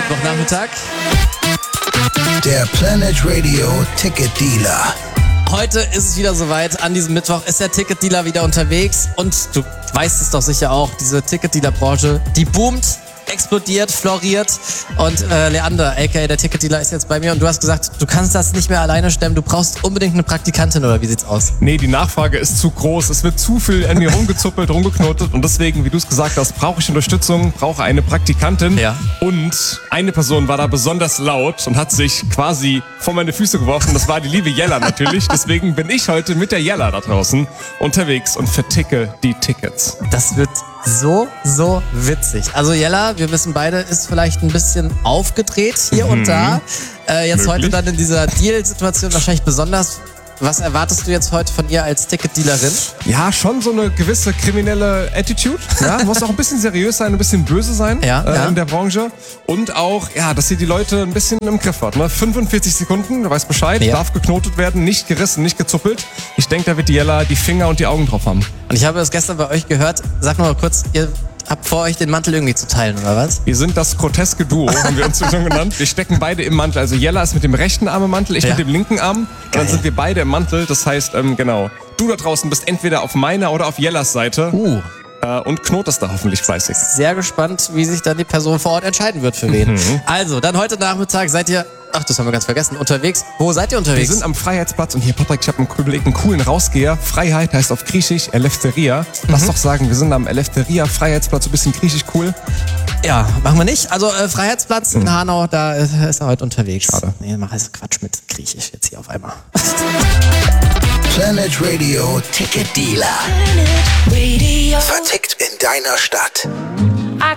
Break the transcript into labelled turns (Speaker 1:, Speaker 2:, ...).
Speaker 1: Mittwochnachmittag.
Speaker 2: Der Planet Radio Ticket Dealer.
Speaker 1: Heute ist es wieder soweit. An diesem Mittwoch ist der Ticketdealer wieder unterwegs. Und du weißt es doch sicher auch, diese Ticketdealer-Branche, die boomt, explodiert, floriert. Und Leander, aka der Ticketdealer, ist jetzt bei mir. Und du hast gesagt, du kannst das nicht mehr alleine stemmen. Du brauchst unbedingt eine Praktikantin, oder wie sieht's aus?
Speaker 3: Nee, die Nachfrage ist zu groß. Es wird zu viel an mir rumgezuppelt, rumgeknotet. Und deswegen, wie du es gesagt hast, brauche ich Unterstützung, brauche eine Praktikantin.
Speaker 1: Ja.
Speaker 3: Und eine Person war da besonders laut und hat sich quasi vor meine Füße geworfen. Das war die liebe Jella natürlich. Deswegen bin ich heute mit der Jella da draußen unterwegs und verticke die Tickets.
Speaker 1: Das wird so witzig. Also Jella, wir wissen beide, ist vielleicht ein bisschen aufgedreht hier und da. Jetzt
Speaker 3: Möglich.
Speaker 1: heute dann in dieser Deal-Situation wahrscheinlich besonders. Was erwartest du jetzt heute von ihr als Ticketdealerin?
Speaker 3: Ja, schon so eine gewisse kriminelle Attitude. Ja, muss auch ein bisschen seriös sein, ein bisschen böse sein
Speaker 1: Ja.
Speaker 3: in der Branche. Und auch, ja, dass sie die Leute ein bisschen im Griff hat. Ne? 45 Sekunden, du weißt Bescheid,
Speaker 1: Ja.
Speaker 3: darf geknotet werden, nicht gerissen, nicht gezuppelt. Ich denke, da wird die Jella die Finger und die Augen drauf haben.
Speaker 1: Und ich habe es gestern bei euch gehört. Sag mal kurz, ihr habt vor, euch den Mantel irgendwie zu teilen, oder was?
Speaker 3: Wir sind das groteske Duo, haben wir uns schon genannt. Wir stecken beide im Mantel. Also Jella ist mit dem rechten Arm im Mantel, ich
Speaker 1: Ja.
Speaker 3: mit dem linken Arm. Und dann sind wir beide im Mantel. Das heißt, genau, du da draußen bist entweder auf meiner oder auf Jellas Seite. Und knotest da hoffentlich fleißig.
Speaker 1: Sehr gespannt, wie sich dann die Person vor Ort entscheiden wird, für wen. Also, dann heute Nachmittag seid ihr, ach, das haben wir ganz vergessen, unterwegs. Wo seid ihr
Speaker 3: Wir
Speaker 1: unterwegs?
Speaker 3: sind am Freiheitsplatz und hier, Patrick, ich habe einen coolen Rausgeher. Freiheit heißt auf Griechisch Eleftheria. Lass doch sagen, wir sind am Eleftheria Freiheitsplatz, so ein bisschen griechisch cool.
Speaker 1: Ja, machen wir nicht. Also Freiheitsplatz in Hanau, da ist er heute unterwegs.
Speaker 3: Schade.
Speaker 1: Nee, mach jetzt Quatsch mit Griechisch jetzt hier auf einmal.
Speaker 2: Planet Radio Ticket Dealer.
Speaker 4: Planet Radio.
Speaker 2: Vertickt in deiner Stadt.